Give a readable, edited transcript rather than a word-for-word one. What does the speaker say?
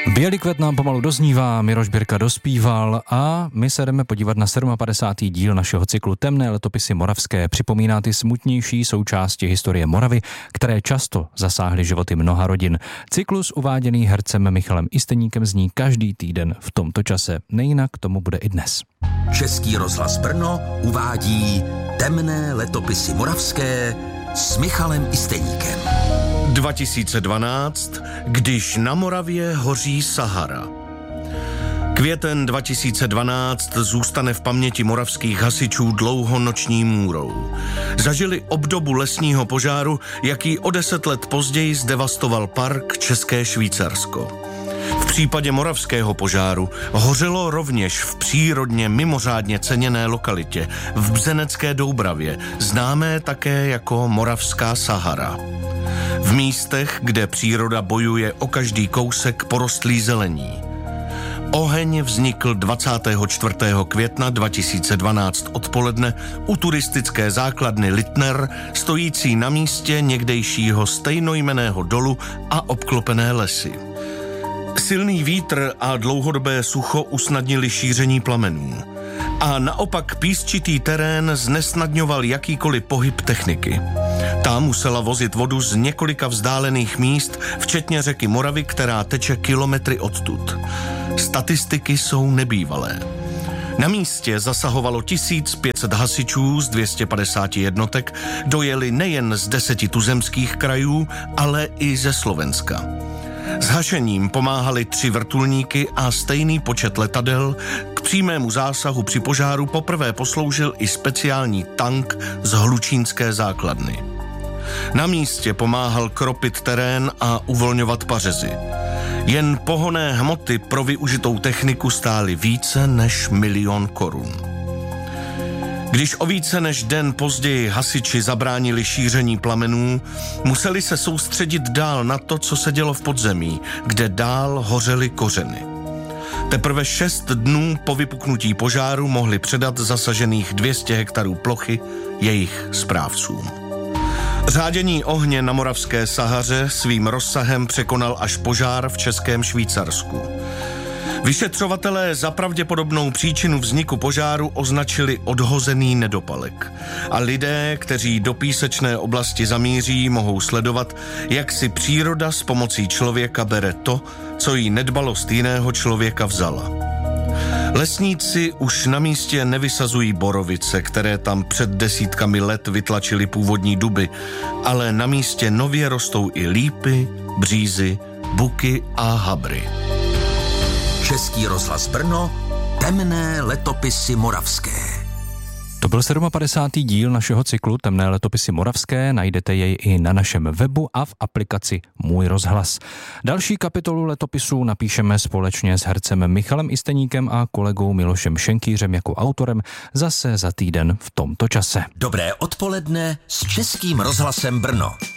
Bělý kvet nám pomalu doznívá, Miroš Birka dospíval a my se jdeme podívat na 57. díl našeho cyklu Temné letopisy moravské. Připomíná ty smutnější součásti historie Moravy, které často zasáhly životy mnoha rodin. Cyklus uváděný hercem Michalem Isteníkem zní každý týden v tomto čase. Nejinak tomu bude i dnes. Český rozhlas Brno uvádí Temné letopisy moravské s Michalem Isteníkem. 2012, když na Moravě hoří Sahara. Květen 2012 zůstane v paměti moravských hasičů dlouho noční můrou. Zažili obdobu lesního požáru, jaký o 10 let později zdevastoval park České Švýcarsko. V případě moravského požáru hořelo rovněž v přírodně mimořádně ceněné lokalitě v Bzenecké Doubravě, známé také jako Moravská Sahara. V místech, kde příroda bojuje o každý kousek porostlý zelení. Oheň vznikl 24. května 2012 odpoledne u turistické základny Littner, stojící na místě někdejšího stejnojmenného dolu a obklopené lesy. Silný vítr a dlouhodobé sucho usnadnili šíření plamenů. A naopak písčitý terén znesnadňoval jakýkoliv pohyb techniky. Ta musela vozit vodu z několika vzdálených míst, včetně řeky Moravy, která teče kilometry odtud. Statistiky jsou nebývalé. Na místě zasahovalo 1500 hasičů z 250 jednotek, dojeli nejen z 10 tuzemských krajů, ale i ze Slovenska. S hašením pomáhali 3 vrtulníky a stejný počet letadel. K přímému zásahu při požáru poprvé posloužil i speciální tank z hlučínské základny. Na místě pomáhal kropit terén a uvolňovat pařezy. Jen pohonné hmoty pro využitou techniku stály více než 1 000 000 korun. Když o více než den později hasiči zabránili šíření plamenů, museli se soustředit dál na to, co se dělo v podzemí, kde dál hořely kořeny. Teprve 6 dnů po vypuknutí požáru mohli předat zasažených 200 hektarů plochy jejich správcům. Řádění ohně na Moravské Sahaře svým rozsahem překonal až požár v Českém Švýcarsku. Vyšetřovatelé za pravděpodobnou příčinu vzniku požáru označili odhozený nedopalek. A lidé, kteří do písečné oblasti zamíří, mohou sledovat, jak si příroda s pomocí člověka bere to, co jí nedbalost jiného člověka vzala. Lesníci už na místě nevysazují borovice, které tam před desítkami let vytlačily původní duby, ale na místě nově rostou i lípy, břízy, buky a habry. Český rozhlas Brno, Temné letopisy moravské. To byl 57. díl našeho cyklu Temné letopisy moravské, najdete jej i na našem webu a v aplikaci Můj rozhlas. Další kapitolu letopisů napíšeme společně s hercem Michalem Isteníkem a kolegou Milošem Šenkýřem jako autorem zase za týden v tomto čase. Dobré odpoledne s Českým rozhlasem Brno.